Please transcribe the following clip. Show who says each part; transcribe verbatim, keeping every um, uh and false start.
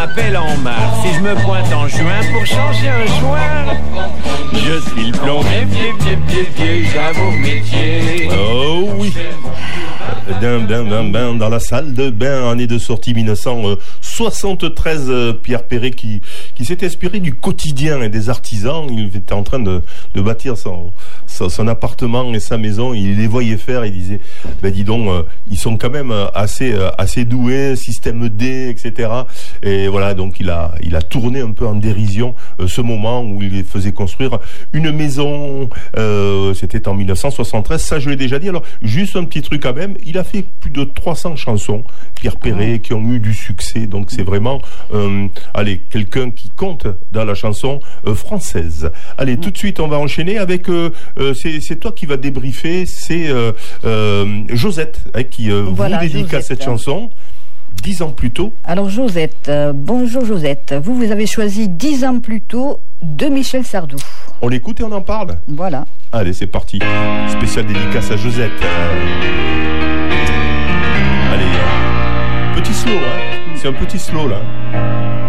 Speaker 1: m'appelle en mars. Si je me pointe en juin pour changer un joint, je suis le plombier, pied, pied, pied, pied, j'avoue métier.
Speaker 2: Oh oui. Dun, dun, dun, dun, dans la salle de bain, année de sortie mille neuf cent soixante-treize, euh, Pierre Perret qui, qui s'est inspiré du quotidien et des artisans. Il était en train de, de bâtir son, son, son appartement et sa maison. Il les voyait faire, il disait, ben dis donc, euh, ils sont quand même assez, euh, assez doués, système D, et cetera. Et voilà, donc il a, il a tourné un peu en dérision euh, ce moment où il faisait construire une maison. Euh, c'était en mille neuf cent soixante-treize, ça je l'ai déjà dit. Alors, juste un petit truc quand même, il a fait plus de trois cents chansons, Pierre Perret, qui ont eu du succès. Donc c'est vraiment, euh, allez, quelqu'un qui compte dans la chanson euh, française. Allez, tout de suite, on va enchaîner avec, euh, euh, c'est, c'est toi qui vas débriefer, c'est euh, euh, Josette hein, qui euh, voilà, vous dédicace cette chanson. Dix ans plus tôt.
Speaker 3: Alors Josette, euh, bonjour Josette. Vous, vous avez choisi Dix ans plus tôt de Michel Sardou.
Speaker 2: On l'écoute et on en parle.
Speaker 3: Voilà.
Speaker 2: Allez, c'est parti. Spécial dédicace à Josette. Euh... Allez, petit slow, hein. C'est un petit slow là.